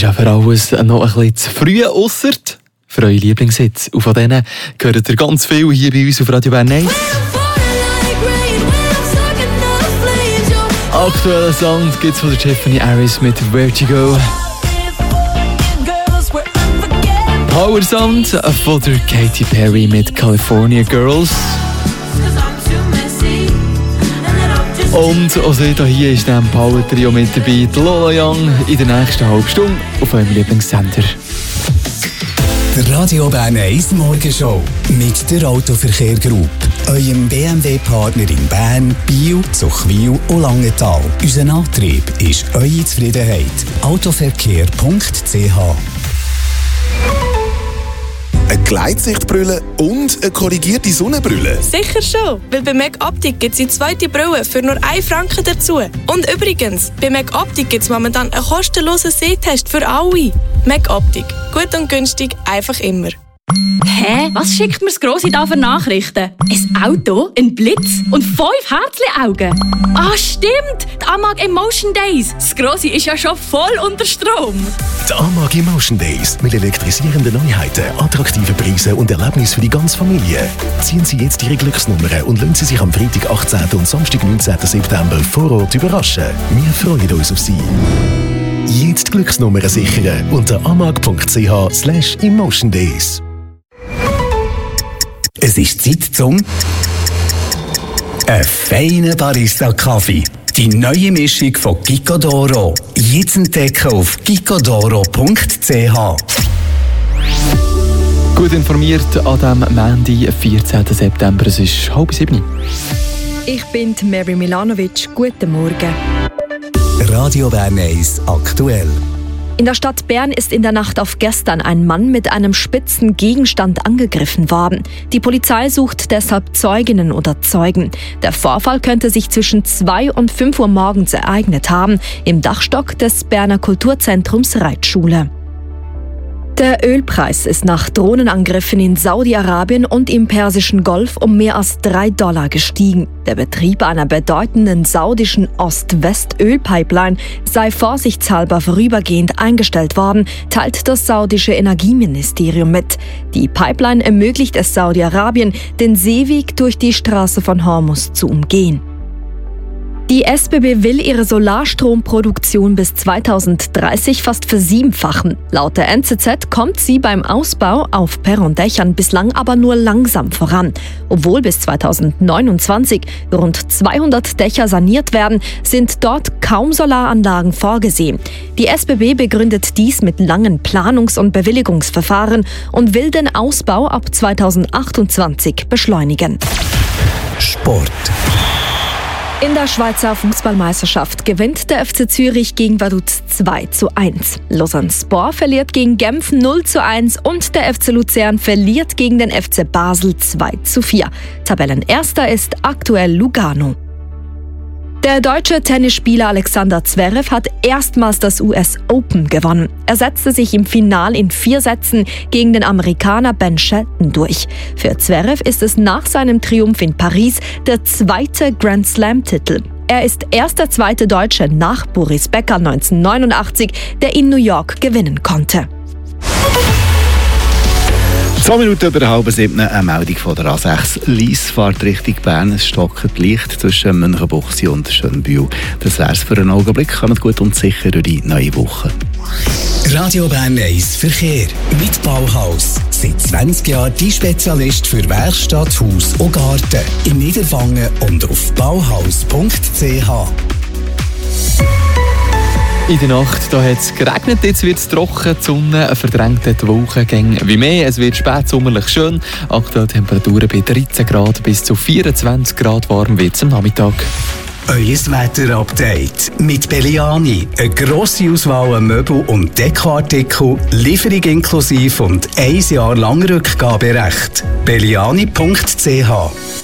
ist auch für alles noch ein bisschen zu früh, ausser für eure Lieblingshits. Und von denen gehört ihr ganz viel hier bei uns auf Radio Bern 1. Aktueller Song gibt es von der Tiffany Harris mit Vertigo. Power Sound von der Katy Perry mit California Girls. Und also hier ist dann Power Trio mit dabei, Lola Young in der nächsten halben Stunde auf eurem Lieblingssender. Der Radio Bern 1 Morgenshow mit der Autoverkehr Group, eurem BMW-Partner in Bern, Biel, Zuchwil und Langenthal. Unser Antrieb ist eure Zufriedenheit. Autoverkehr.ch. Eine Gleitsichtbrille und eine korrigierte Sonnenbrille? Sicher schon, weil bei MacOptic gibt es die zweite Brille für nur 1 Franken dazu. Und übrigens, bei MacOptic gibt es momentan einen kostenlosen Sehtest für alle. MacOptic. Gut und günstig, einfach immer. Hä? Was schickt mir das Grossi da für Nachrichten? Ein Auto, ein Blitz und 5 Herzli-Augen. Ah, stimmt! Die AMAG Emotion Days. Das Grossi ist ja schon voll unter Strom. Die AMAG Emotion Days mit elektrisierenden Neuheiten, attraktiven Preisen und Erlebnissen für die ganze Familie. Ziehen Sie jetzt Ihre Glücksnummern und lassen Sie sich am Freitag 18. und Samstag 19. September vor Ort überraschen. Wir freuen uns auf Sie. Jetzt Glücksnummern sichern unter amag.ch/Emotion Days. Es ist Zeit zum feinen Barista-Kaffee. Die neue Mischung von Gicodoro. Jetzt entdecken auf gicodoro.ch. Gut informiert an diesem Montag, 14. September. Es ist 6:30. Ich bin Mary Milanovic. Guten Morgen. Radio Bern 1 aktuell. In der Stadt Bern ist in der Nacht auf gestern ein Mann mit einem spitzen Gegenstand angegriffen worden. Die Polizei sucht deshalb Zeuginnen oder Zeugen. Der Vorfall könnte sich zwischen 2 und 5 Uhr morgens ereignet haben, im Dachstock des Berner Kulturzentrums Reitschule. Der Ölpreis ist nach Drohnenangriffen in Saudi-Arabien und im Persischen Golf um mehr als $3 gestiegen. Der Betrieb einer bedeutenden saudischen Ost-West-Ölpipeline sei vorsichtshalber vorübergehend eingestellt worden, teilt das saudische Energieministerium mit. Die Pipeline ermöglicht es Saudi-Arabien, den Seeweg durch die Straße von Hormuz zu umgehen. Die SBB will ihre Solarstromproduktion bis 2030 fast versiebenfachen. Laut der NZZ kommt sie beim Ausbau auf Perrondächern bislang aber nur langsam voran. Obwohl bis 2029 rund 200 Dächer saniert werden, sind dort kaum Solaranlagen vorgesehen. Die SBB begründet dies mit langen Planungs- und Bewilligungsverfahren und will den Ausbau ab 2028 beschleunigen. Sport. In der Schweizer Fußballmeisterschaft gewinnt der FC Zürich gegen Vaduz 2:1. Lausanne Sport verliert gegen Genf 0:1 und der FC Luzern verliert gegen den FC Basel 2:4. Tabellenerster ist aktuell Lugano. Der deutsche Tennisspieler Alexander Zverev hat erstmals das US Open gewonnen. Er setzte sich im Finale in 4 Sätzen gegen den Amerikaner Ben Shelton durch. Für Zverev ist es nach seinem Triumph in Paris der 2. Grand Slam-Titel. Er ist erst der 2. Deutsche nach Boris Becker 1989, der in New York gewinnen konnte. 2 Minuten über 6:30, eine Meldung von der A6. Liesfahrt Richtung Bern. Es stockert leicht zwischen Münchenbuchsee und Schönbühl. Das wär's für einen Augenblick. Kommt gut und sicher durch die neue Woche. Radio Bern 1 Verkehr mit Bauhaus. Seit 20 Jahren die Spezialist für Werkstatt, Haus und Garten. In Niederwangen und auf bauhaus.ch. In der Nacht hat es geregnet, jetzt wird es trocken, die Sonne verdrängt die Wolkengänge wie mehr. Es wird spätsommerlich schön. Aktuelle Temperaturen bei 13 Grad bis zu 24 Grad warm wird es am Nachmittag. Euer Wetter-Update mit Belliani. Eine grosse Auswahl an Möbel- und Dekoartikel, Lieferung inklusive und 1 Jahr lang Rückgaberecht. Belliani.ch